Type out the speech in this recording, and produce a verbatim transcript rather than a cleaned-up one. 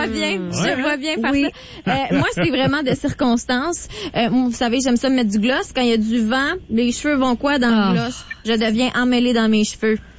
vois bien, je Ouais, te vois bien faire oui. ça. Euh, moi, c'est vraiment de circonstances. Euh, vous savez, j'aime ça me mettre du gloss. Quand il y a du vent, les cheveux vont quoi dans Ah. le gloss? Je deviens emmêlée dans mes cheveux.